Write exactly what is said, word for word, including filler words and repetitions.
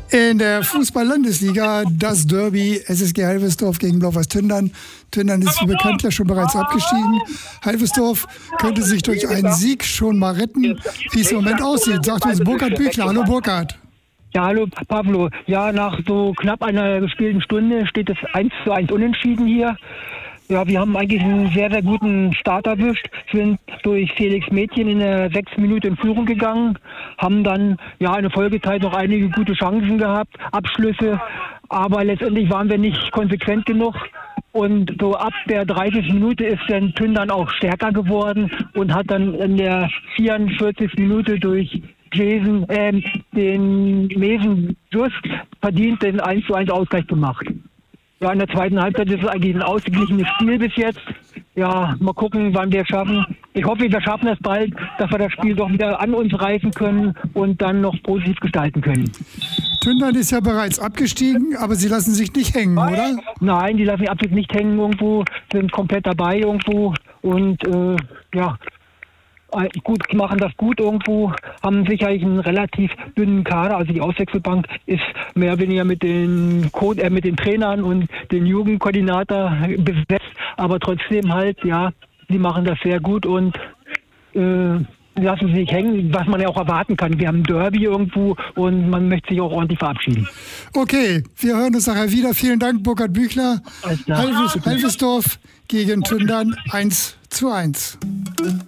In der Fußball-Landesliga das Derby S S G Halversdorf gegen Blau-Weiß Tündern. Tündern ist wie bekannt ja schon bereits abgestiegen. Halversdorf könnte sich durch einen Sieg schon mal retten. Wie es im Moment aussieht, sagt uns Burkhard Büchler. Hallo Burkhard. Ja, hallo Pavlo. Ja, nach so knapp einer gespielten Stunde steht es eins zu eins unentschieden hier. Ja, wir haben eigentlich einen sehr, sehr guten Start erwischt, sind durch Felix Mädchen in der sechs Minute in Führung gegangen, haben dann ja in der Folgezeit noch einige gute Chancen gehabt, Abschlüsse, aber letztendlich waren wir nicht konsequent genug. Und so ab der dreißigsten Minute ist dann Tündern auch stärker geworden und hat dann in der vierundvierzigsten Minute durch Jason, äh, den Mesen Just verdient den eins zu eins Ausgleich gemacht. Ja, in der zweiten Halbzeit ist es eigentlich ein ausgeglichenes Spiel bis jetzt. Ja, mal gucken, wann wir es schaffen. Ich hoffe, wir schaffen es bald, dass wir das Spiel doch wieder an uns reißen können und dann noch positiv gestalten können. Tündern ist ja bereits abgestiegen, aber sie lassen sich nicht hängen, oder? Nein, die lassen sich absolut nicht hängen irgendwo, sind komplett dabei irgendwo und äh, ja, gut, machen das gut irgendwo, haben sicherlich einen relativ dünnen Kader, also die Auswechselbank ist mehr oder weniger mit den, Co- äh, mit den Trainern und den Jugendkoordinator besetzt, aber trotzdem halt, ja, die machen das sehr gut und äh, lassen sich nicht hängen, was man ja auch erwarten kann. Wir haben ein Derby irgendwo und man möchte sich auch ordentlich verabschieden. Okay, wir hören uns nachher wieder. Vielen Dank, Burkhard Büchler. Halves, Halvesdorf gegen Tündern eins zu eins.